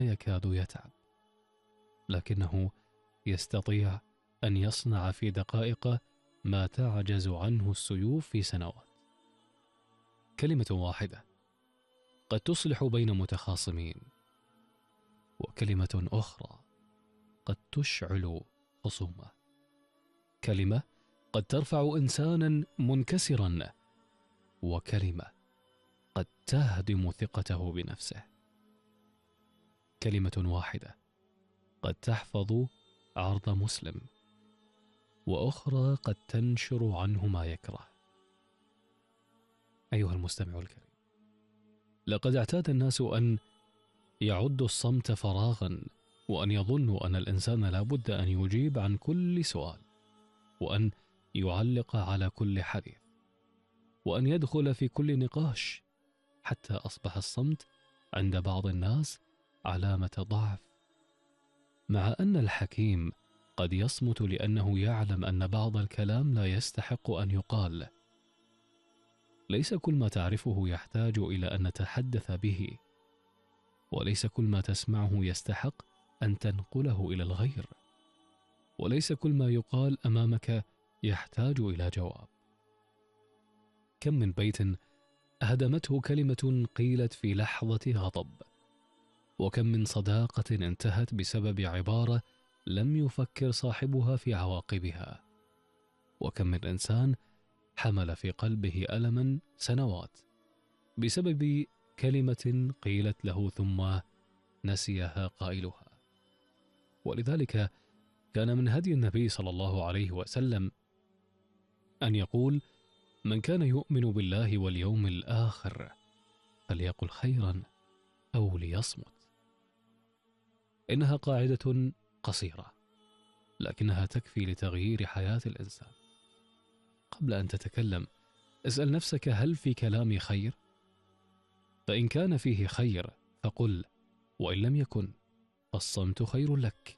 يكاد يتعب، لكنه يستطيع أن يصنع في دقائق ما تعجز عنه السيوف في سنوات. كلمة واحدة قد تصلح بين متخاصمين، وكلمة أخرى قد تشعل خصومة. كلمة قد ترفع إنسانا منكسرا، وكلمة قد تهدم ثقته بنفسه. كلمة واحدة قد تحفظ عرض مسلم، وأخرى قد تنشر عنه ما يكره. أيها المستمع الكريم، لقد اعتاد الناس أن يعدوا الصمت فراغا، وأن يظنوا أن الإنسان لا بد أن يجيب عن كل سؤال، وأن يعلق على كل حديث، وأن يدخل في كل نقاش، حتى أصبح الصمت عند بعض الناس علامة ضعف. مع أن الحكيم قد يصمت لأنه يعلم أن بعض الكلام لا يستحق أن يقال. ليس كل ما تعرفه يحتاج إلى أن نتحدث به، وليس كل ما تسمعه يستحق أن تنقله إلى الغير، وليس كل ما يقال أمامك يحتاج إلى جواب. كم من بيت هدمته كلمة قيلت في لحظة غضب، وكم من صداقة انتهت بسبب عبارة لم يفكر صاحبها في عواقبها، وكم من إنسان حمل في قلبه ألما سنوات بسبب كلمة قيلت له ثم نسيها قائلها. ولذلك كان من هدي النبي صلى الله عليه وسلم أن يقول: من كان يؤمن بالله واليوم الآخر فليقل خيرا أو ليصمت. إنها قاعدة قصيرة، لكنها تكفي لتغيير حياة الإنسان. قبل أن تتكلم اسأل نفسك: هل في كلامي خير؟ فإن كان فيه خير فقل، وإن لم يكن فالصمت خير لك.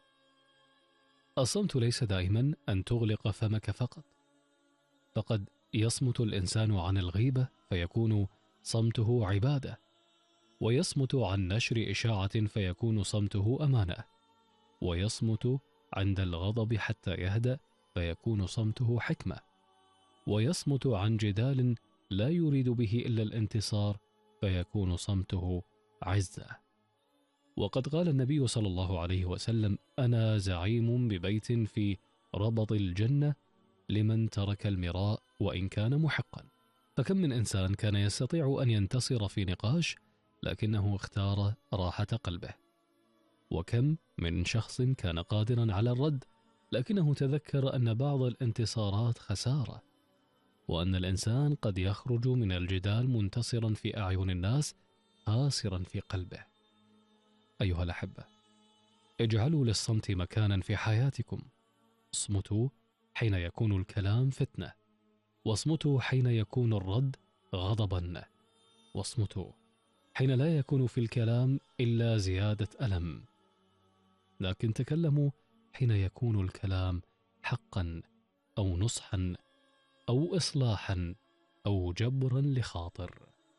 الصمت ليس دائما أن تغلق فمك فقط، فقد يصمت الإنسان عن الغيبة فيكون صمته عبادة، ويصمت عن نشر إشاعة فيكون صمته أمانة، ويصمت عند الغضب حتى يهدأ فيكون صمته حكمة، ويصمت عن جدال لا يريد به إلا الانتصار فيكون صمته عزة. وقد قال النبي صلى الله عليه وسلم: أنا زعيم ببيت في ربض الجنة لمن ترك المراء وإن كان محقا. فكم من إنسان كان يستطيع أن ينتصر في نقاش لكنه اختار راحة قلبه، وكم من شخص كان قادرا على الرد لكنه تذكر أن بعض الانتصارات خسارة، وأن الإنسان قد يخرج من الجدال منتصرا في أعين الناس خاسرا في قلبه. أيها الأحبة، اجعلوا للصمت مكانا في حياتكم. اصمتوا حين يكون الكلام فتنة، واصمتوا حين يكون الرد غضبا، واصمتوا حين لا يكون في الكلام إلا زيادة ألم، لكن تكلموا حين يكون الكلام حقا أو نصحا أو إصلاحا أو جبرا لخاطر.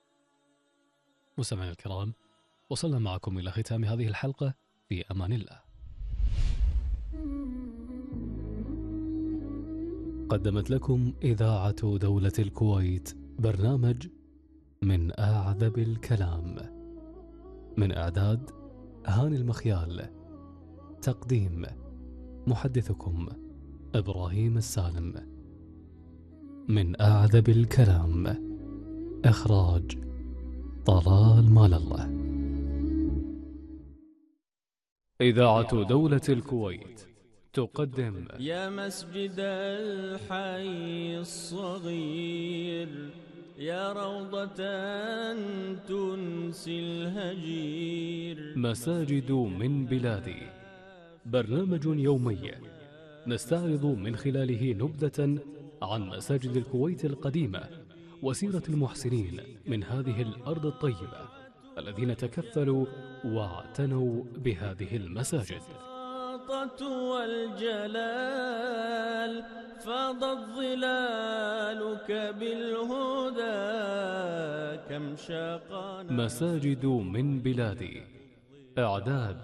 مستمعينا الكرام، وصلنا معكم إلى ختام هذه الحلقة، في أمان الله. قدمت لكم إذاعة دولة الكويت برنامج من أعذب الكلام، من إعداد هاني المخيال، تقديم محدثكم إبراهيم السالم. من أعذب الكلام، إخراج طلال مال الله. إذاعة دولة الكويت تقدم يا مسجد الحي الصغير، يا روضة تنسي الهجير. مساجد من بلادي، برنامج يومي نستعرض من خلاله نبذة عن مساجد الكويت القديمة وسيرة المحسنين من هذه الأرض الطيبة الذين تكفلوا واعتنوا بهذه المساجد. والجلال فاضت ظلالك بالهدى، كم شاقنا مساجد من بلادي، إعداد